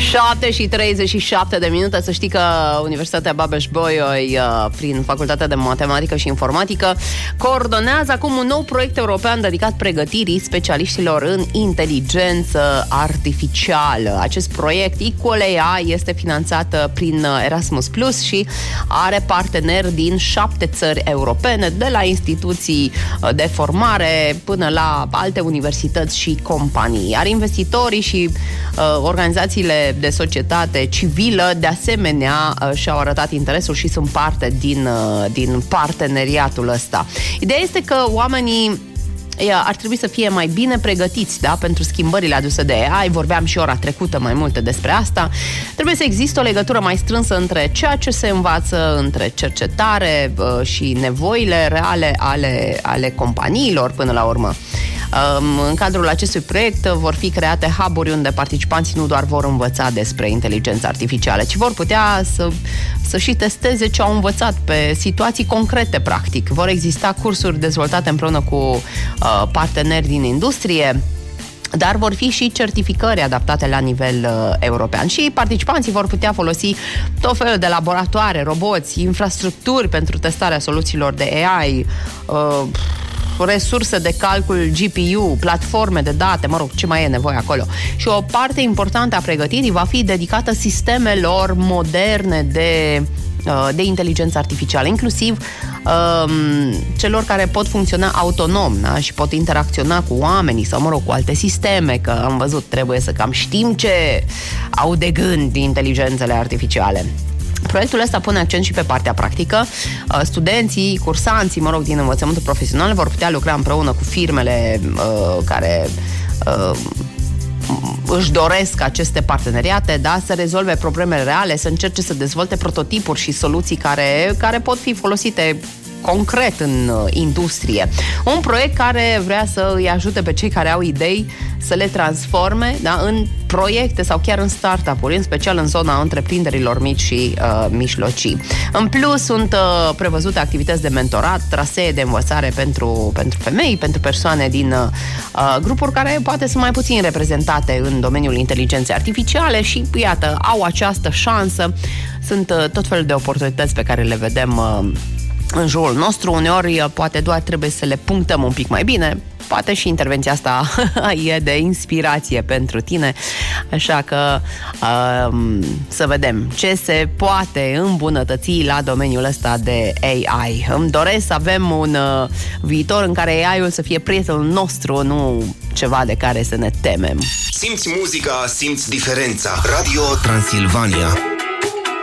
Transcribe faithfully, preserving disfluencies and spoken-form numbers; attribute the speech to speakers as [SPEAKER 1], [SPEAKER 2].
[SPEAKER 1] șapte și treizeci și șapte de minute. Să știi că Universitatea Babeș-Bolyai, prin Facultatea de Matematică și Informatică, coordonează acum un nou proiect european dedicat pregătirii specialiștilor în inteligență artificială. Acest proiect Equal A I este finanțat prin Erasmus Plus și are parteneri din șapte țări europene, de la instituții de formare până la alte universități și companii. Iar investitorii și uh, organizațiile de societate civilă, de asemenea, uh, și-au arătat interesul și sunt parte din, uh, din parteneriatul ăsta. Ideea este că oamenii ar trebui să fie mai bine pregătiți, da, pentru schimbările aduse de A I. Vorbeam și ora trecută mai multe despre asta. Trebuie să existe o legătură mai strânsă între ceea ce se învață, între cercetare uh, și nevoile reale ale, ale companiilor până la urmă. Um, în cadrul acestui proiect vor fi create hub-uri unde participanții nu doar vor învăța despre inteligența artificială, ci vor putea să, să și testeze ce au învățat pe situații concrete, practic. Vor exista cursuri dezvoltate împreună cu uh, parteneri din industrie, dar vor fi și certificări adaptate la nivel uh, european. Și participanții vor putea folosi tot felul de laboratoare, roboți, infrastructuri pentru testarea soluțiilor de A I, uh, resurse de calcul G P U, platforme de date, mă rog, ce mai e nevoie acolo. Și o parte importantă a pregătirii va fi dedicată sistemelor moderne de, de inteligență artificială, inclusiv um, celor care pot funcționa autonom, da? Și pot interacționa cu oamenii sau, mă rog, cu alte sisteme, că am văzut, trebuie să cam știm ce au de gând inteligențele artificiale. Proiectul ăsta pune accent și pe partea practică. Studenții, cursanții, mă rog, din învățământul profesional vor putea lucra împreună cu firmele uh, care uh, își doresc aceste parteneriate, da, să rezolve probleme reale, să încerce să dezvolte prototipuri și soluții care, care pot fi folosite concret în industrie. Un proiect care vrea să îi ajute pe cei care au idei să le transforme, da, în proiecte sau chiar în startup-uri, în special în zona întreprinderilor mici și uh, mijlocii. În plus, sunt uh, prevăzute activități de mentorat, trasee de învățare pentru, pentru femei, pentru persoane din uh, grupuri care poate sunt mai puțin reprezentate în domeniul inteligenței artificiale și, iată, au această șansă. Sunt uh, tot felul de oportunități pe care le vedem uh, în jurul nostru. Uneori poate doar trebuie să le punctăm un pic mai bine. Poate și intervenția asta e de inspirație pentru tine. Așa că um, să vedem ce se poate îmbunătăți la domeniul ăsta de A I. Îmi doresc să avem un uh, viitor în care A I-ul să fie prietenul nostru, nu ceva de care să ne temem.
[SPEAKER 2] Simți muzica, simți diferența. Radio Transilvania.